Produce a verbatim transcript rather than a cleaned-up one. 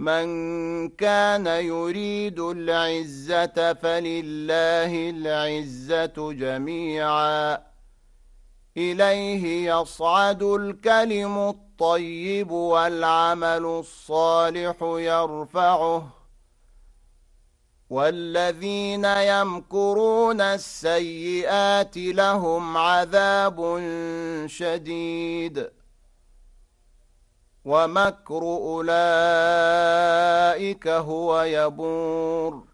من كان يريد العزة فلله العزة جميعا إليه يصعد الكلم الطيب والعمل الصالح يرفعه والذين يمكرون السيئات لهم عذاب شديد ومكر أولئك هو يبور